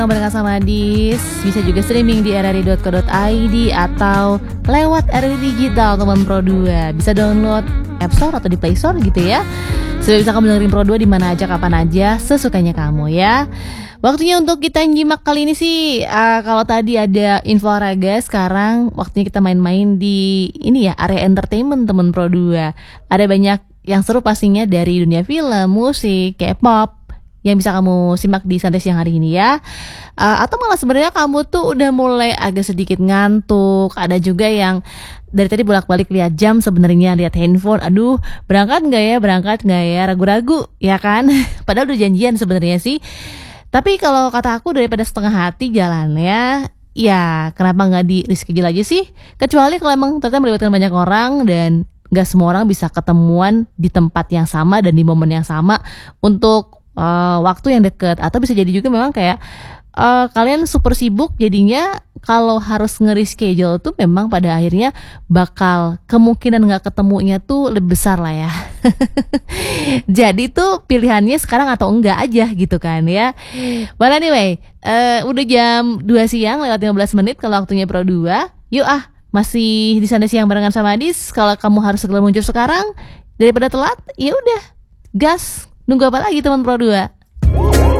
Barengan sama Adis, bisa juga streaming di rri.co.id atau lewat RRI Digital teman Pro 2. Bisa download App Store atau di Play Store gitu ya. Sudah bisa kamu dengerin Pro 2 di mana aja, kapan aja, sesukanya kamu ya. Waktunya untuk kita nyimak kali ini sih, kalau tadi ada info olahraga, sekarang waktunya kita main-main di ini ya, area entertainment teman Pro 2. Ada banyak yang seru pastinya dari dunia film, musik, K-pop yang bisa kamu simak di santai siang hari ini ya. Atau malah sebenarnya kamu tuh udah mulai agak sedikit ngantuk. Ada juga yang dari tadi bolak-balik lihat jam, sebenarnya lihat handphone. Aduh, berangkat nggak ya, ragu-ragu ya kan. Padahal udah janjian sebenarnya sih. Tapi kalau kata aku, daripada setengah hati jalannya, ya kenapa nggak di reschedule aja sih? Kecuali kalau emang ternyata melibatkan banyak orang dan nggak semua orang bisa ketemuan di tempat yang sama dan di momen yang sama untuk waktu yang deket. Atau bisa jadi juga memang kayak kalian super sibuk, jadinya kalau harus nge-reschedule tuh memang pada akhirnya bakal kemungkinan nggak ketemunya tuh lebih besar lah ya. Jadi tuh pilihannya sekarang atau enggak aja gitu kan ya. Well anyway, udah jam 2 siang lewat 15 menit kalau waktunya Pro 2. Yuk masih di sana siang barengan sama Adis. Kalau kamu harus segera muncul sekarang daripada telat, ya udah gas. Nunggu apa lagi teman Pro 2?